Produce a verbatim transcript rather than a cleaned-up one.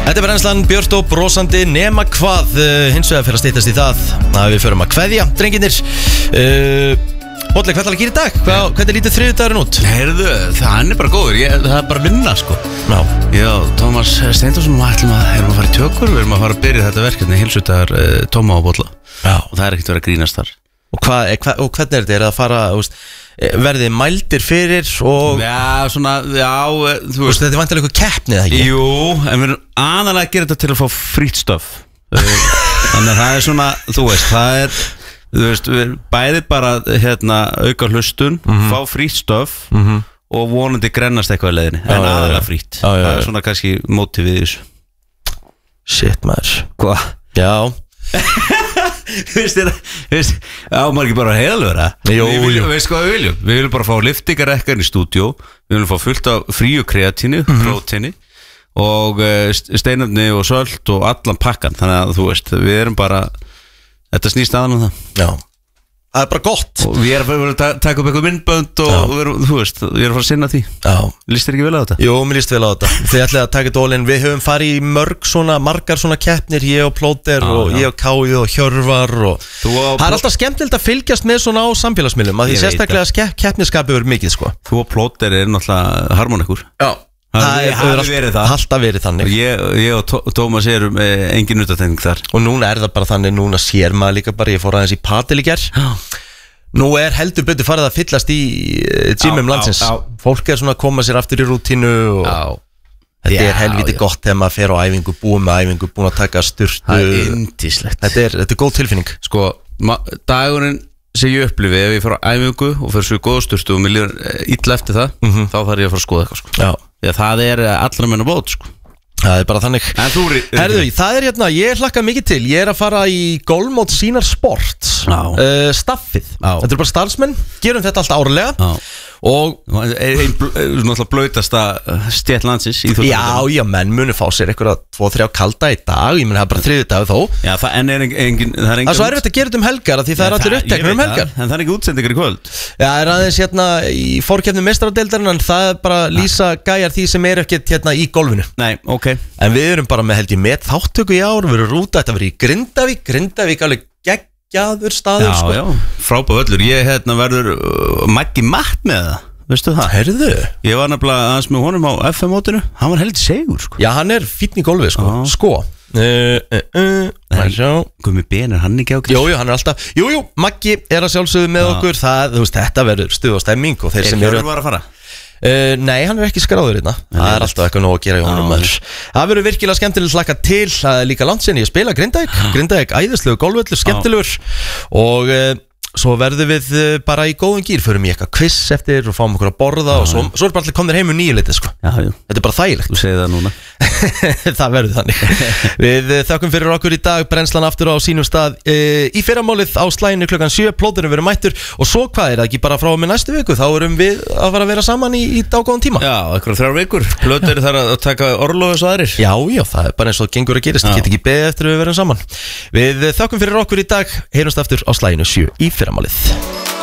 Þetta er brennslan Björt og brosandi nema hvað, uh, hins vegar fyrir að stýttast í það að við förum að kveðja, drengirnir. uh, Bóðleik, hvað ætlar að gera í dag? Hvað, hvernig lítið þriðjudagurinn út? Heyrðu, það er bara góður, ég, það er bara vinna sko. Já, Já, Tómas Steindorsson, við ætlum að, erum að fara í tökur, við erum að fara að byrja þetta verkefni heilsudagar uh, Tóma og Bolla. Já. Og það er ekkert verið að grínast þar. Og, hvað, hva, og hvernig er þetta? Er það að fara, veist, verðið mældir fyrir og... Já, svona, já, þú veist, þetta er vantilega eitthvað keppnið, ekki? Jú, en við erum aðalega að gera þetta til að fá frýtt stöf. Þannig að það er svona, þú veist, það er, þú veist, við bæði bara, hérna, auka hlustun, mm-hmm. fá frýtt stöf, mm-hmm. og vonandi grennast eitthvað í leiðinni, en já, aðalega frýtt. Já, já, það er svona kannski mótivið í þessu. Shit, maður. Hvað? Já. Þú veist þetta, þú veist, á maður ekki bara heiðalvera. Jú, jú. Við veist hvað við viljum, við viljum bara fá lyftingarekkarn í stúdíó, við viljum fá fullt af fríu kreatínu, mm-hmm. prótíni og uh, steinöfni og sölt og allan pakkan, þannig að þú veist, við erum bara, þetta snýst aðan um það. Já, það er bara gott. Og við erum að ta taka upp eitthvað myndbönd og, og við erum, þú veist, við erum að fara að sinna því. Já. Lýst þér ekki vel á þetta? Jú, mér lýst vel á þetta. Þið ætlaði að taka þetta all in. Við höfum farið í mörg svona, margar svona keppnir, ég og Plóter já, og já. ég og Káið og Hjörvar og það er alltaf skemmtilegt að fylgjast með svona á samfélagsmiðlum, að því sérstaklega keppniskapi verður mikið, sko. Þú og Plóter er náttúrulega harmonikur. Já. Það hefur verið það. Alltaf verið þannig. Ég, ég og Tómas erum eh, engin utatekning þar. Og núna er það bara þannig, núna sér maður líka bara, ég fór aðeins í padel í gær. Nú er heldur betur farið að fyllast í uh, gymum landsins. Á, á. Fólk er svona að koma sér aftur í rútínu og á. Þetta já, er helviti já. gott þegar maður fer á æfingu, búið með æfingu, búin að taka styrtu. Það er yndislegt. Þetta er, þetta er góð tilfinning. Sko, dagurinn sem ég upplifi ef ég fer á æfingu og fer svo í góða styrtu og mér líður illa eftir það, mm-hmm. þá þarf ég að fara að skoða eitthvað, sko. Já. Já, það er allra menna bót, sko. Það er bara þannig. Herðu, það er hérna, ég hlakka mikið til. Ég er að fara í golfmót Sýnar Sport, uh, staffið. Já. Þetta er bara starfsmenn, gerum þetta alltaf árlega. Já. Og einn náttúrulega blöytasta stétt landsins. Já, já, menn munu fá sér einhverja tvo, þrjá kalda í dag. Ég meni það er bara þriðju dag þó. Já, það en er engin Það er engin Það er erfitt að gera þetta um helgar, því það er allir uppteknir um helgar. En það er ekki útsendingar í kvöld. Já, það er aðeins hérna í fórkeppni meistaradeildarinnar, en það er bara lýsa gæjar því sem er ekkert hérna í golfinu. Nei, ok. En við erum bara með held ég með þáttöku í ár. Við erum rúta, þetta verið í Grindavík Grindavík alveg geggjaður staður. Já, sko. Já, frábæð öllur. Ég hérna verður uh, Maggi Matt með það. Veistu það? Herðu? Ég var nefnilega aðeins með honum á F M-mótinu. Hann var heldur segur, sko. Já, hann er fínn í golfið, sko. Ah. Sko uh, uh, uh, Gumi Ben, er hann ekki ákveð? Jú, jú, hann er alltaf Jú, jú, Maggi er að sjálfsögðu með ah. okkur. Það, þú veist, þetta verður stuð og stemming og þeir er sem eru Hjörvar að fara? Uh, nei, hann er ekki skráður hérna. Það er alltaf eitthvað nóg að gera í honum. ah. Það verður virkilega skemmtilegt hlakka til. Það er líka langt sinni ég spila Grindavík Grindavík, æðislegu golfvöllur, skemmtilegur. Og uh, svo verðum við bara í góðum gýr. Förum í eitthvað quiz eftir og fáum okkur að borða. Já, og svo, svo er bara allir komnir heim um nýjuleiti, sko. Já, já. Þetta er bara þægilegt. Þú segir það núna. Það verður þannig. Við þökkum fyrir okkur í dag. Brennslan aftur á sínum stað e, í fyrramálið á slæginu klukkan sjö. Plóterinn verður mættur. Og svo hvað er það ekki bara frá með næstu viku? Þá erum við að fara að vera saman í, í dágóðan tíma. Já, eitthvað þrjár vikur. Plóterinn þarf að taka orlofs og aðrir. Já, já, það er bara eins og gengur að gerist. Get ekki beðið eftir að við verðum saman. Við þökkum fyrir okkur í dag. Heyrumst aftur á slæginu sjö í fyrramálið.